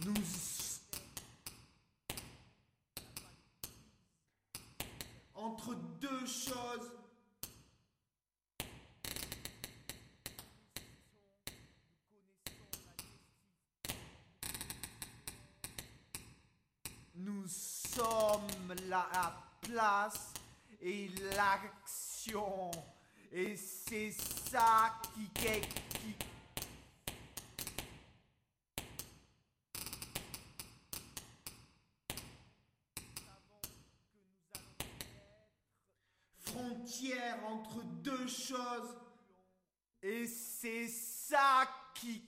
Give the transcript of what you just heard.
Nous entre deux choses. Nous sommes la place et l'action. Et c'est ça qui frontière entre deux choses. Et c'est ça qui